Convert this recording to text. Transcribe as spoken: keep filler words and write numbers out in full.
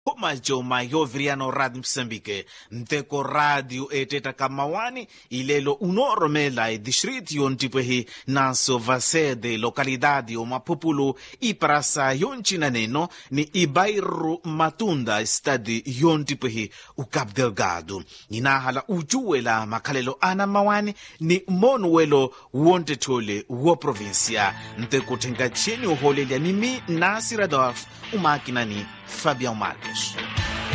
Majo mayo Vriano Radio Msambike, Mteko Radio eteta kamawani, ilelo unoromela e distrito yontipwehi naso vasede lokalidade o mapupulu iprasa yonchina neno ni Ibairu Matunda estadi yontipwehi u Cabo Delgado. Ninahala ujuela makalelo ana mawani ni monuelo wonte tole wo provincia. Mteko tenga cheni uholelia nimi Nasir Adolf umakina ni Fabian Marques.